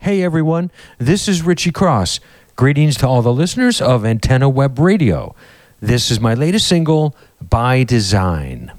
Hey everyone, this is Richie Cross. Greetings to all the listeners of Antenna Web Radio. This is my latest single, By Design.